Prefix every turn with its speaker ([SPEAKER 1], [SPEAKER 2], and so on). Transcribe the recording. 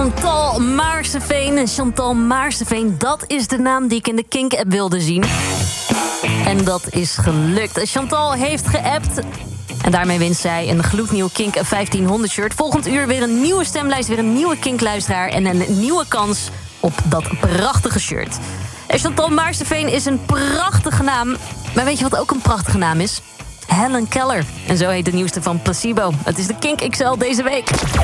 [SPEAKER 1] Chantal Maarseveen. Chantal Maarseveen, dat is de naam die ik in de Kink-app wilde zien. En dat is gelukt. Chantal heeft geappt. En daarmee wint zij een gloednieuw Kink 1500 shirt. Volgend uur weer een nieuwe stemlijst, weer een nieuwe Kink-luisteraar... en een nieuwe kans op dat prachtige shirt. En Chantal Maarseveen is een prachtige naam. Maar weet je wat ook een prachtige naam is? Helen Keller. En zo heet de nieuwste van Placebo. Het is de Kink XL deze week.